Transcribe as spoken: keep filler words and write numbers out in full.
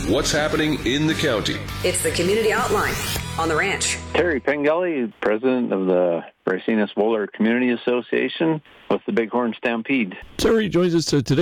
what's happening in the county. It's the Community Outline on The Ranch. Terry Pengelly, president of the Racine Boulder Community Association with the Bighorn Stampede. Terry joins us today